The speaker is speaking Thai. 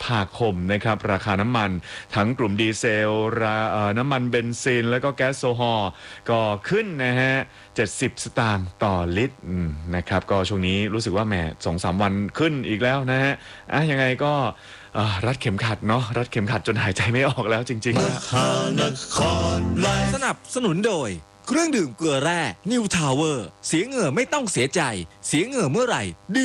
ภาคมนะครับราคาน้ำมันทั้งกลุ่มดีเซลน้ำมันเบนซินแล้วก็แก๊สโซฮอล์ก็ขึ้นนะฮะ70 สตางค์ต่อลิตรนะครับก็ช่วงนี้รู้สึกว่าแหม2-3 วันขึ้นอีกแล้วนะฮะยังไงก็รัดเข็มขัดเนาะรัดเข็มขัดจนหายใจไม่ออกแล้วจริงๆสนับสนุนโดยเครื่องดื่มเกลือแร่นิวทาวเวอร์เสียเหงื่อไม่ต้องเสียใจเสียเหงื่อเมื่อไหร่